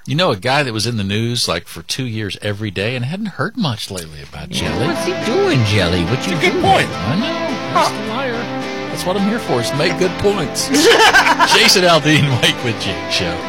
You know, a guy that was in the news like for 2 years every day and hadn't heard much lately about Jelly. What's he doing, Jelly? What you That's a good doing? point. I know. That's the liar. That's what I'm here for, is to make good points. Jason Aldean, Wake with Jake Show.